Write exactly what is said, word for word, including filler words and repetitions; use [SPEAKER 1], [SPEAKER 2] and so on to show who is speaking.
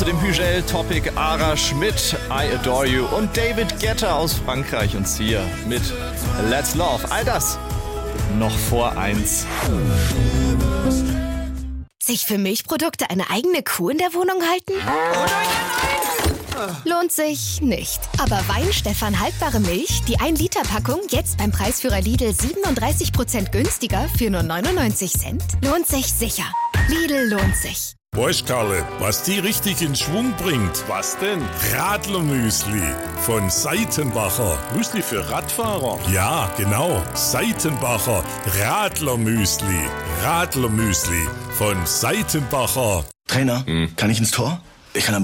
[SPEAKER 1] Zu dem Hügel-Topic Ara Schmidt, I Adore You und David Guetta aus Frankreich uns hier mit Let's Love. All das noch vor eins.
[SPEAKER 2] Sich für Milchprodukte eine eigene Kuh in der Wohnung halten? Lohnt sich nicht. Aber Weinstefan haltbare Milch, die ein Liter Packung, jetzt beim Preisführer Lidl siebenunddreißig Prozent günstiger für nur neunundneunzig Cent, lohnt sich sicher. Lidl lohnt sich.
[SPEAKER 3] Weißt Karle, was die richtig in Schwung bringt?
[SPEAKER 4] Was denn?
[SPEAKER 3] Radlermüsli von Seitenbacher.
[SPEAKER 4] Müsli für Radfahrer?
[SPEAKER 3] Ja, genau. Seitenbacher Radlermüsli. Radlermüsli von Seitenbacher.
[SPEAKER 5] Trainer, hm. kann ich ins Tor? Ich kann am